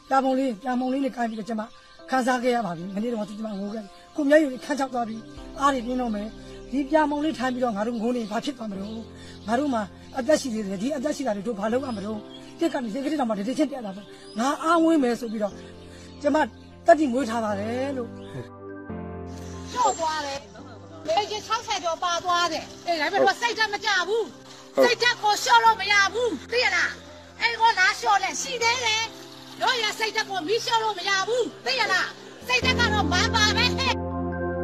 ပြာမုံလေးနဲ့ကိုင်းပြီးတော့ကျွန်မခန်းစားခဲ့ရပါပြီမနေ့တော့ကျွန်မငိုခဲ့ကိုမျက်ရည်ခန်းချောက်သွားပြီးအားတွေပြင်းတော့မယ်ဒီပြာမုံလေးထိုင်ပြီးတော့ငါတို့ငိုနေဘာဖြစ်သွားမလို့ငါတို့မှာအသက်ရှိသေးတယ်ဒီအသက်ရှိတာတွေတို့ဘာလုပ်ရမလို့တက်ကနေစိတ်ကလေးတောင်မှတတိချင်းပြတာပေါ့ငါအားဝင်းမယ်ဆိုပြီးတော့ကျွန်မတက်တိမွေးထားပါတယ်လို့ကျော်သွားတယ်လေကြီး60ကျော်ပါသွားတယ်အေးဒါပေမဲ့စိတ်ဓာတ်မကြဘူးစိတ်ဓာတ်ကိုလျှော့လို့မရဘူးသိရလားအဲ့ကောလားလျှော့လဲရှိသေးတယ်တို့ရစိတ်ဓာတ်ကိုမီးလျှော့လို့မရဘူးသိရလားစိတ်ဓာတ်ကတော့မပါပဲ